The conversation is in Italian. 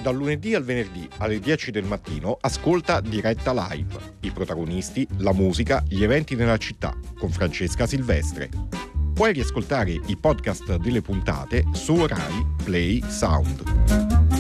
Dal lunedì al venerdì alle 10 del mattino ascolta Diretta Live. I protagonisti, la musica, gli eventi nella città con Francesca Silvestre. Puoi riascoltare i podcast delle puntate su Rai Play Sound.